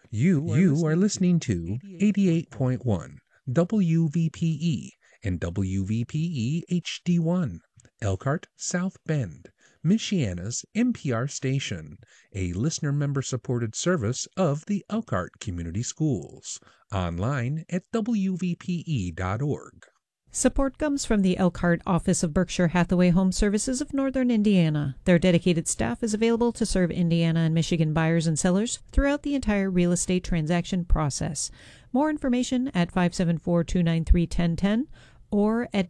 You are listening to 88.1 WVPE and WVPE HD1, Elkhart, South Bend, Michiana's NPR station, a listener member supported service of the Elkhart Community Schools. Online at WVPE.org. Support comes from the Elkhart Office of Berkshire Hathaway Home Services of Northern Indiana. Their dedicated staff is available to serve Indiana and Michigan buyers and sellers throughout the entire real estate transaction process. More information at 574-293-1010 or at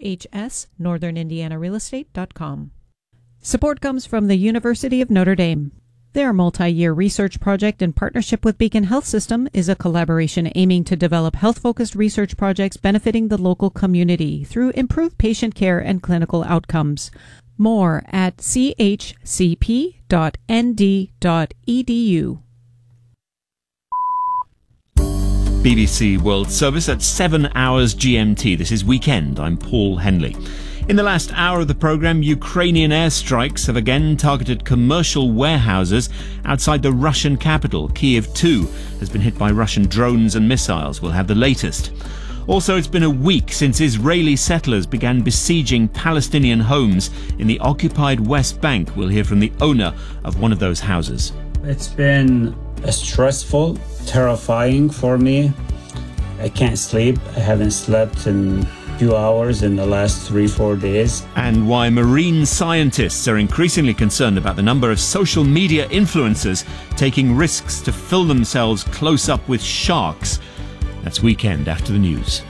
bhhsnorthernindianarealestate.com. Support comes from the University of Notre Dame. Their multi-year research project in partnership with Beacon Health System is a collaboration aiming to develop health-focused research projects benefiting the local community through improved patient care and clinical outcomes. More at chcp.nd.edu. BBC World Service at 7 hours GMT. This is Weekend. I'm Paul Henley. In the last hour of the programme, Ukrainian airstrikes have again targeted commercial warehouses outside the Russian capital. Kyiv, too, has been hit by Russian drones and missiles. We'll have the latest. Also, it's been a week since Israeli settlers began besieging Palestinian homes in the occupied West Bank. We'll hear from the owner of one of those houses. It's been stressful, terrifying for me. I can't sleep. I haven't slept in few hours in the last 3-4 days. And why marine scientists are increasingly concerned about the number of social media influencers taking risks to fill themselves close up with sharks. That's Weekend after the news.